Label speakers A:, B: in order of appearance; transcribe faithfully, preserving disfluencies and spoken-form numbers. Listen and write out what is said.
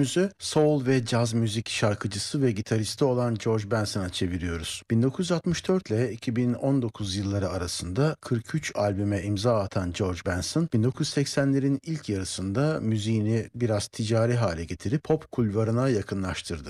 A: Gözümüzü soul ve caz müzik şarkıcısı ve gitaristi olan George Benson'a çeviriyoruz. bin dokuz yüz altmış dört ile iki bin on dokuz yılları arasında kırk üç albüme imza atan George Benson, bin dokuz yüz seksenlerin ilk yarısında müziğini biraz ticari hale getirip pop kulvarına yakınlaştırdı.